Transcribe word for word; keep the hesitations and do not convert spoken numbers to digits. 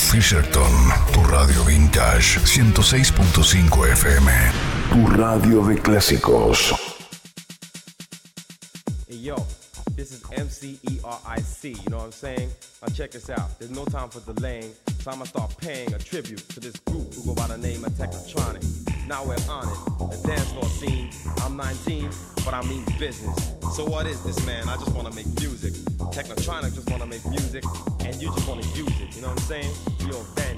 Fisherton, tu radio vintage ciento seis punto cinco F M, tu radio de clásicos. Hey yo, this is M C E R I C, you know what I'm saying? Now check this out, there's no time for delaying, so I'ma start paying a tribute to this group who go by the name of Technotronic. Now we're on it, the dance floor scene. I'm nineteen, but I mean business. So what is this, man? I just wanna make music. Technotronic just wanna make music, and you just wanna use it, you know what I'm saying? You're a band.